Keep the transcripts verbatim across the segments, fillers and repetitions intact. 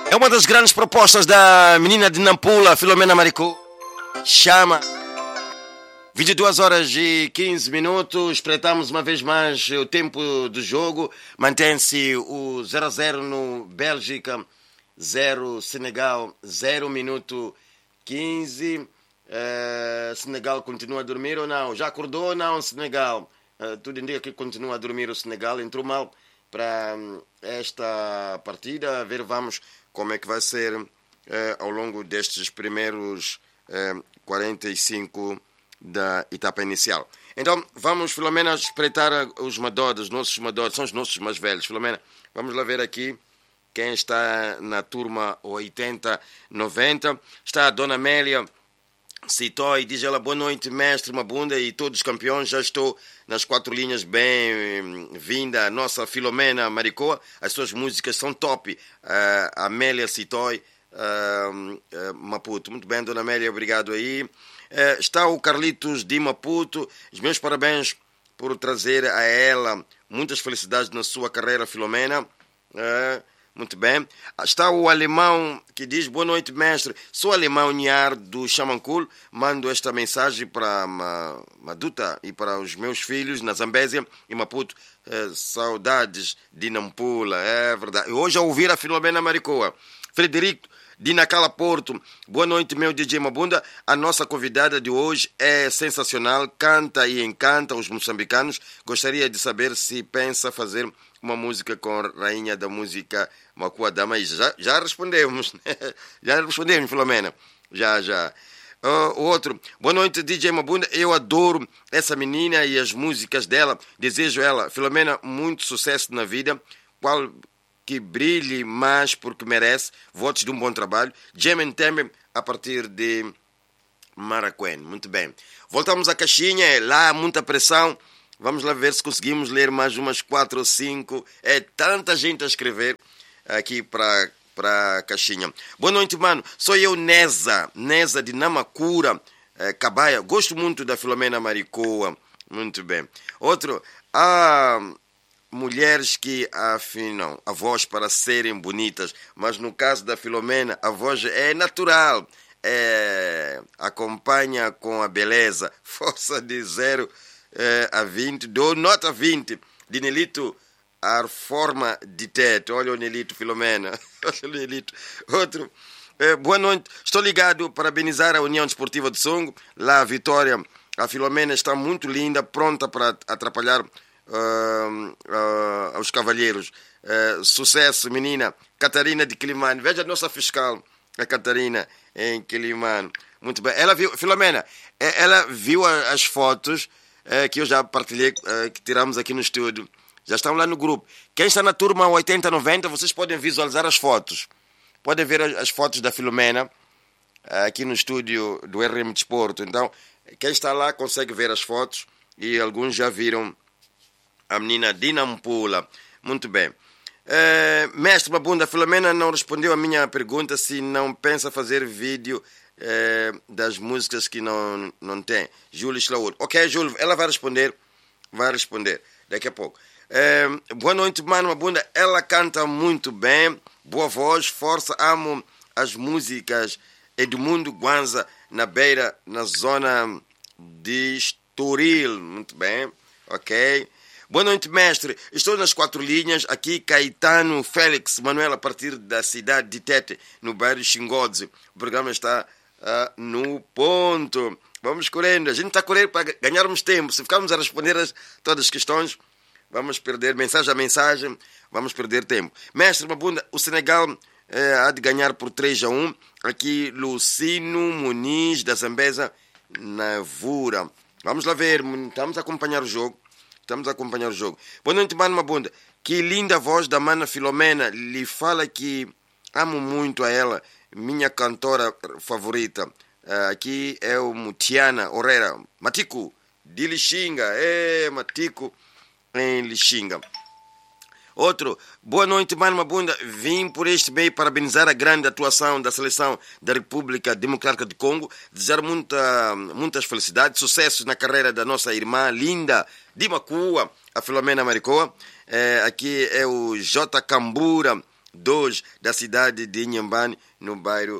É uma das grandes propostas da menina de Nampula, Filomena Maricô. Chama. vinte e duas horas e quinze minutos. Espreitamos uma vez mais o tempo do jogo. Mantém-se o zero a zero no Bélgica, zero Senegal, zero minuto quinze. Uh, Senegal continua a dormir ou não? Já acordou ou não, Senegal? Uh, tudo indica que continua a dormir o Senegal. Entrou mal para um, esta partida. A ver, vamos como é que vai ser uh, ao longo destes primeiros uh, quarenta e cinco da etapa inicial. Então, vamos, Filomena, espreitar os Madod, os nossos Madod, são os nossos mais velhos. Filomena, vamos lá ver aqui quem está na turma oitenta noventa. Está a Dona Amélia Citói, diz ela: boa noite, mestre Mabunda e todos os campeões. Já estou nas quatro linhas, bem-vinda, nossa Filomena Maricoa. As suas músicas são top. Uh, Amélia Citói, uh, uh, Maputo. Muito bem, Dona Amélia, obrigado aí. Uh, está o Carlitos de Maputo. Os meus parabéns por trazer a ela muitas felicidades na sua carreira, Filomena. Uh, Muito bem. Está o alemão que diz: boa noite, mestre. Sou alemão Niar do Xamancul. Mando esta mensagem para Ma, Maduta e para os meus filhos na Zambésia e Maputo. Eh, saudades de Nampula. É verdade. Hoje, ao ouvir a Filomena Maricoa. Frederico de Nacala Porto. Boa noite, meu D J Mabunda. A nossa convidada de hoje é sensacional. Canta e encanta os moçambicanos. Gostaria de saber se pensa fazer uma música com a rainha da música Makua Dama. Já, já respondemos. Já respondemos, Filomena. Já, já. Uh, outro. Boa noite, D J Mabunda. Eu adoro essa menina e as músicas dela. Desejo ela, Filomena, muito sucesso na vida. Qual que brilhe mais porque merece. Votos de um bom trabalho. Jemen Tembe a partir de Maracuén. Muito bem. Voltamos à caixinha. Lá há muita pressão. Vamos lá ver se conseguimos ler mais umas quatro ou cinco. É tanta gente a escrever aqui para para a caixinha. Boa noite, mano. Sou eu, Neza. Neza de Namakura, é, Cabaia. Gosto muito da Filomena Maricoa. Muito bem. Outro. Há mulheres que afinam a voz para serem bonitas, mas no caso da Filomena, a voz é natural. É, acompanha com a beleza. Força de zero É, a vinte, dou nota vinte de Nelito a forma de teto. Olha o Nelito, Filomena. Olha o Nelito. Outro. É, boa noite. Estou ligado, parabenizar a União Desportiva de Songo. Lá a vitória. A Filomena está muito linda, pronta para atrapalhar uh, uh, os cavalheiros. Uh, sucesso, menina. Catarina de Quilimane. Veja a nossa fiscal, a Catarina em Quilimane. Muito bem. Ela viu, Filomena, ela viu as fotos É, que eu já partilhei, é, que tiramos aqui no estúdio. Já estão lá no grupo. Quem está na turma oitenta noventa, vocês podem visualizar as fotos. Podem ver as, as fotos da Filomena é, aqui no estúdio do R M Desporto. Então, quem está lá consegue ver as fotos e alguns já viram a menina de Nampula. Muito bem. É, mestre Mabunda, a Filomena não respondeu a minha pergunta se não pensa fazer vídeo É, das músicas que não, não tem. Júlio Schlaud. Ok, Júlio, ela vai responder. Vai responder daqui a pouco. É, boa noite, mano Mabunda. Ela canta muito bem. Boa voz, força. Amo as músicas Edmundo Guanza na beira, na zona de Estoril. Muito bem. Ok. Boa noite, mestre. Estou nas quatro linhas. Aqui, Caetano Félix Manuel, a partir da cidade de Tete, no bairro Xingodze. O programa está Uh, no ponto. Vamos correndo. A gente está correndo para ganharmos tempo. Se ficarmos a responder a todas as questões, vamos perder mensagem a mensagem. Vamos perder tempo. Mestre Mabunda, o Senegal eh, há de ganhar por três a um. Aqui, Lucino Muniz, da Zambesa, Navura. Vamos lá ver. Estamos a acompanhar o jogo. Estamos a acompanhar o jogo. Boa noite, mano Mabunda. Que linda voz da mana Filomena. Lhe fala que amo muito a ela. Minha cantora favorita uh, aqui é o Mutiana Orera Matico de Lixinga. É, Matico em Lixinga. Outro. Boa noite, mano Mabunda. Vim por este meio parabenizar a grande atuação da seleção da República Democrática do Congo. Desejar muita, muitas felicidades, sucessos na carreira da nossa irmã linda de Macua, a Filomena Maricoa. É, aqui é o J. Cambura dois da cidade de Inhambane, no bairro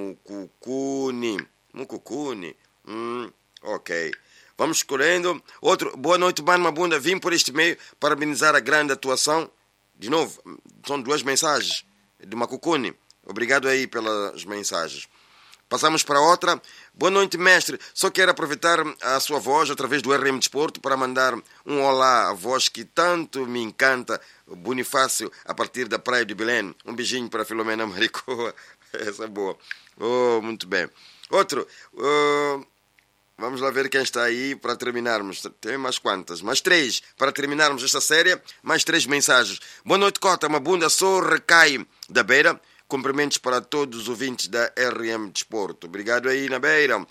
Mucucune. Mucucune? Hum, ok. Vamos escolhendo. Outro, boa noite, Mano Mabunda. Vim por este meio parabenizar a grande atuação. De novo, são duas mensagens de Mucucune. Obrigado aí pelas mensagens. Passamos para outra. Boa noite, mestre. Só quero aproveitar a sua voz através do R M Desporto para mandar um olá à voz que tanto me encanta, Bonifácio, a partir da Praia de Belém. Um beijinho para a Filomena Maricoa. Essa é boa. Oh, muito bem. Outro. Uh, vamos lá ver quem está aí para terminarmos. Tem mais quantas? Mais três. Para terminarmos esta série, mais três mensagens. Boa noite, Cota. Mabunda, sou Recai da Beira. Cumprimentos para todos os ouvintes da R M Desporto. Obrigado aí na beira.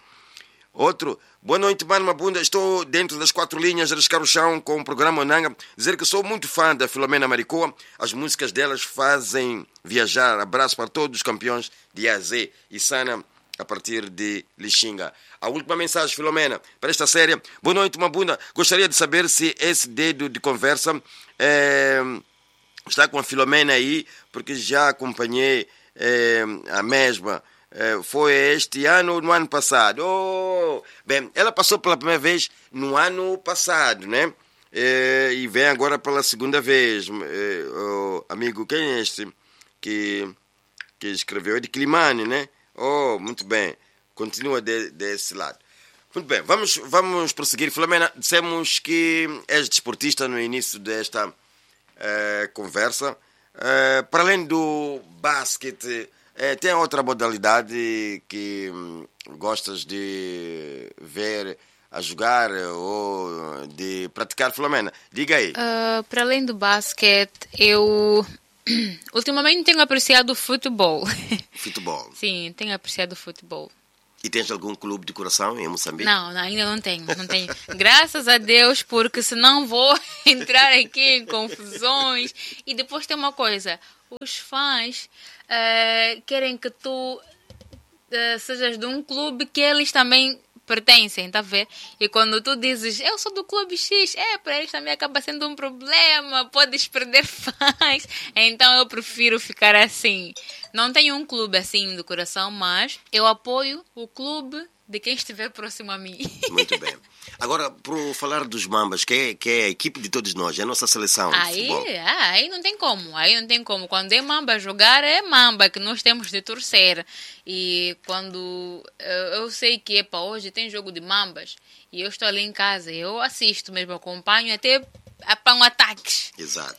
Outro. Boa noite, Mano Mabunda. Estou dentro das quatro linhas a riscar o chão com o programa Onanga. Dizer que sou muito fã da Filomena Maricoa. As músicas delas fazem viajar. Abraço para todos os campeões de A Z e Sana a partir de Lixinga. A última mensagem, Filomena, para esta série. Boa noite, Mabunda. Gostaria de saber se esse dedo de conversa é... está com a Filomena aí, porque já acompanhei eh, a mesma. Eh, foi este ano ou no ano passado? Oh, bem, ela passou pela primeira vez no ano passado, né? Eh, e vem agora pela segunda vez. Eh, oh, amigo, quem é este que, que escreveu? É de Climane, né? Oh, muito bem. Continua de, desse lado. Muito bem, vamos, vamos prosseguir. Filomena, dissemos que és desportista no início desta Uh, conversa. Uh, para além do basquete, uh, tem outra modalidade que um, gostas de ver a jogar ou de praticar, Filomena? Diga aí. Uh, para além do basquete, eu ultimamente tenho apreciado o futebol. Futebol? Sim, tenho apreciado o futebol. E tens algum clube de coração em Moçambique? Não, não, ainda não tenho, não tenho. Graças a Deus, porque senão vou entrar aqui em confusões. E depois tem uma coisa, os fãs uh, querem que tu uh, sejas de um clube que eles também pertencem, tá a ver? E quando tu dizes, eu sou do clube X, é, para eles também acaba sendo um problema, podes perder fãs. Então eu prefiro ficar assim. Não tenho um clube assim do coração, mas eu apoio o clube de quem estiver próximo a mim. Muito bem. Agora, por falar dos Mambas, que é, que é a equipe de todos nós, é a nossa seleção aí, de futebol. Ah, aí não tem como, aí não tem como. Quando é Mamba jogar, é Mamba que nós temos de torcer. E quando eu, eu sei que, epa, hoje tem jogo de Mambas e eu estou ali em casa, eu assisto mesmo, acompanho, até apanho ataques. Exato.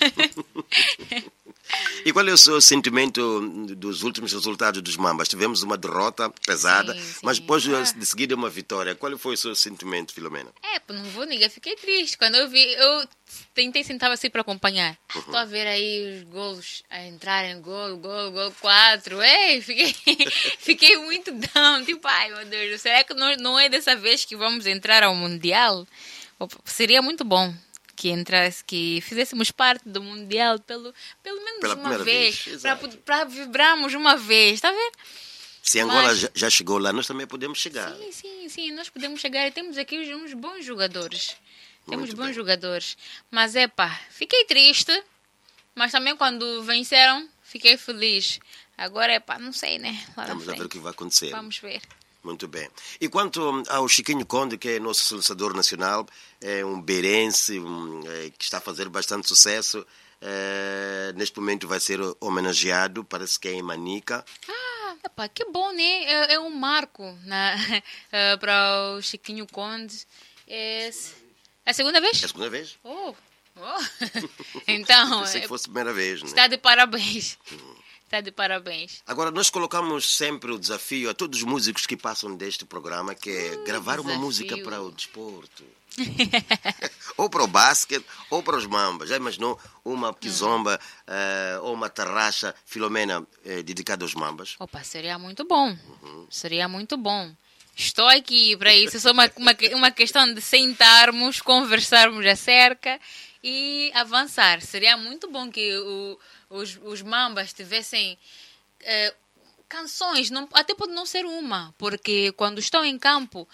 E qual é o seu sentimento dos últimos resultados dos Mambas? Tivemos uma derrota pesada, sim, sim. Mas depois ah. de seguida uma vitória. Qual foi o seu sentimento, Filomena? É, não vou negar, fiquei triste. Quando eu vi, eu tentei sentar assim para acompanhar. Estou uhum. a ver aí os golos a entrarem, gol, gol, gol, quatro. Ei, fiquei, fiquei muito down. Tipo, ai meu Deus, será que não, não é dessa vez que vamos entrar ao Mundial? Seria muito bom que entrasse, que fizéssemos parte do Mundial pelo, pelo menos Pela uma vez, vez para vibrarmos uma vez, está a ver? Se Angola Mas, já, já chegou lá, nós também podemos chegar. Sim, sim, sim, nós podemos chegar e temos aqui uns bons jogadores. Temos Muito bons bem. jogadores. Mas é pá, fiquei triste, mas também quando venceram, fiquei feliz. Agora é pá, não sei, né? Lá Vamos ver o que vai acontecer. Vamos ver. Muito bem. E quanto ao Chiquinho Conde, que é nosso selecionador nacional, é um beirense um, é, que está a fazer bastante sucesso, é, neste momento vai ser homenageado, parece que é em Manica. Ah, epa, que bom, né? É, é um marco na, uh, para o Chiquinho Conde. É, é a segunda vez? É a segunda vez. Oh, oh. Então, pensei que fosse a primeira vez, né? Está de parabéns. Hum. Está de parabéns. Agora, nós colocamos sempre o desafio a todos os músicos que passam deste programa, que é uh, gravar desafio. uma música para o desporto. Ou para o basquete, ou para os Mambas. Já imaginou uma kizomba uhum. uh, ou uma tarraxa, Filomena, uh, dedicada aos Mambas? Opa, seria muito bom. Uhum. Seria muito bom. Estou aqui para isso. É só uma, uma, uma questão de sentarmos, conversarmos acerca e avançar. Seria muito bom que o Os, os Mambas tivessem eh, canções, não, até pode não ser uma, porque quando estão em campo,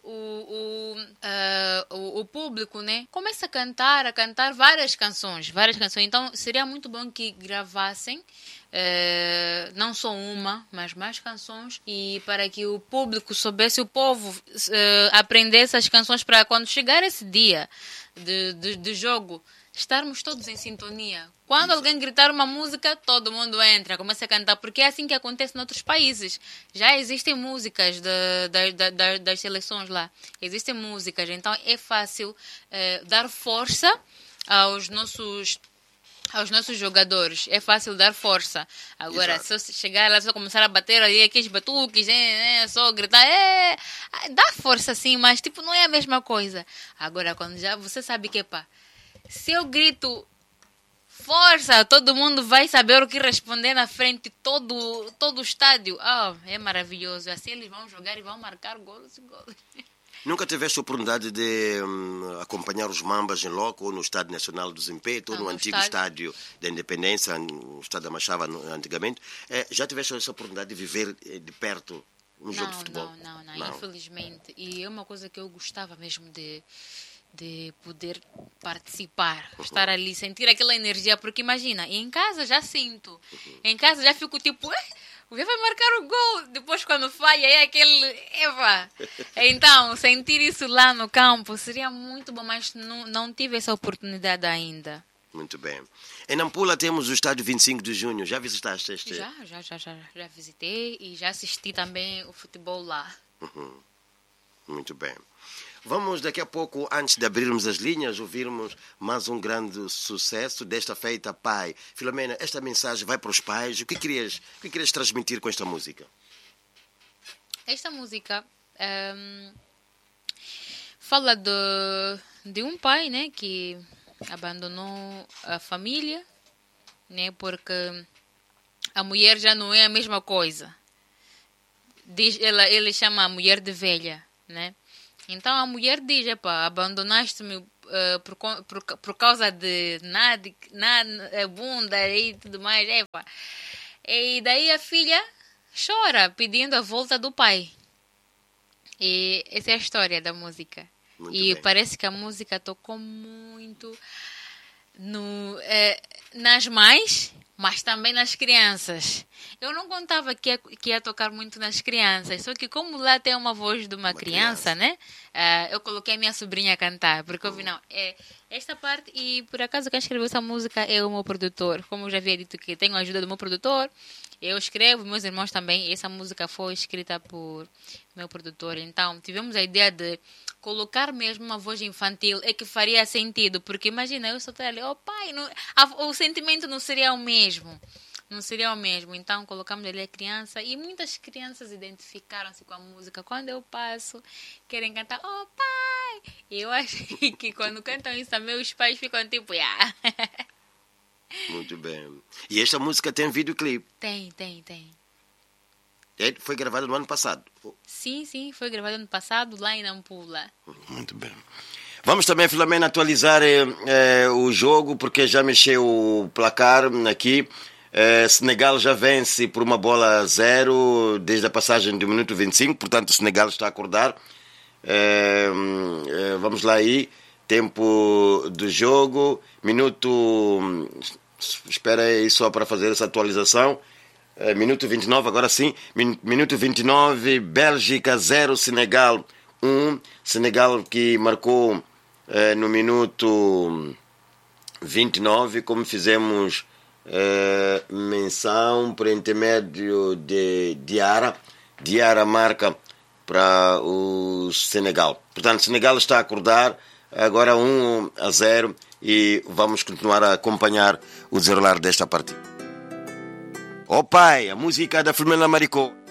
o, o, uh, o, o público, né, começa a cantar, a cantar várias canções, várias canções. Então, seria muito bom que gravassem uh, não só uma, mas mais canções, e para que o público soubesse, o povo uh, aprendesse as canções para quando chegar esse dia de, de, de jogo, estarmos todos em sintonia. Quando alguém gritar uma música, todo mundo entra, começa a cantar, porque é assim que acontece em outros países. Já existem músicas de, de, de, de, das seleções lá. Existem músicas, então é fácil eh, dar força aos nossos, aos nossos jogadores. É fácil dar força. Agora, Exato. Se eu chegar lá, só começar a bater ali aqueles batuques, é, é, só gritar, é, dá força sim, mas tipo, não é a mesma coisa. Agora, quando já você sabe que, pá, se eu grito força, todo mundo vai saber o que responder na frente, todo, todo o estádio. Oh, é maravilhoso. Assim eles vão jogar e vão marcar gols e gols. Nunca tiveste a oportunidade de um, acompanhar os Mambas em loco, ou no Estádio Nacional do Zimpeto, ou no, no antigo estádio. estádio da Independência, no Estádio da Machava antigamente? É, já tiveste essa oportunidade de viver de perto um jogo de futebol? Não, não, não, não, infelizmente. E é uma coisa que eu gostava mesmo de... de poder participar, uhum. estar ali, sentir aquela energia, porque imagina, em casa já sinto, uhum. em casa já fico tipo, o Vê vai marcar o gol, depois quando falha é aquele, Eva. Então, sentir isso lá no campo seria muito bom, mas não, não tive essa oportunidade ainda. Muito bem. Em Nampula temos o estádio vinte e cinco de junho, já visitaste este? Já, já, já, já, já visitei e já assisti também o futebol lá. Uhum. Muito bem. Vamos daqui a pouco, antes de abrirmos as linhas, ouvirmos mais um grande sucesso desta feita, Pai. Filomena, esta mensagem vai para os pais. O que querias, o que querias transmitir com esta música? Esta música um, fala de, de um pai, né, que abandonou a família, né, porque a mulher já não é a mesma coisa. Diz, ela, ele chama a mulher de velha, né? Então a mulher diz, epá, abandonaste-me uh, por, por, por causa de nada, nada, bunda e tudo mais, epá. E daí a filha chora pedindo a volta do pai. E essa é a história da música. Muito e bem. Parece que a música tocou muito no, eh, nas mães, mas também nas crianças. Eu não contava que ia, que ia tocar muito nas crianças, só que como lá tem uma voz de uma, uma criança, criança, né? Uh, eu coloquei a minha sobrinha a cantar, porque eu vi, não, é esta parte, e por acaso quem escreveu essa música é o meu produtor. Como eu já havia dito que tenho a ajuda do meu produtor, eu escrevo, meus irmãos também, essa música foi escrita por meu produtor. Então, tivemos a ideia de colocar mesmo uma voz infantil, é que faria sentido, porque imagina, eu só estou ali, oh pai, não, a, o sentimento não seria o mesmo. Não seria o mesmo. Então, colocamos ali a criança e muitas crianças identificaram-se com a música. Quando eu passo, querem cantar, oh pai! E eu acho que quando cantam isso também, os pais ficam tipo, yeah. Muito bem. E esta música tem videoclipe? Tem, tem, tem. É, foi gravada no ano passado? Sim, sim, foi gravada no ano passado, lá em Nampula. Muito bem. Vamos também, Filomena, atualizar eh, o jogo, porque já mexeu o placar aqui. Eh, Senegal já vence por uma bola a zero desde a passagem do minuto vinte e cinco, portanto o Senegal está a acordar. Eh, eh, vamos lá aí, tempo do jogo, minuto, espera aí só para fazer essa atualização, eh, minuto vinte e nove, agora sim, min, minuto vinte e nove, Bélgica zero, Senegal um, Senegal que marcou eh, no minuto vinte e nove, como fizemos É, menção por intermédio de Diarra. Diarra marca para o Senegal. Portanto, o Senegal está a acordar agora um a zero e vamos continuar a acompanhar o desenrolar desta partida. Oh pai, a música da Filomena Maricô.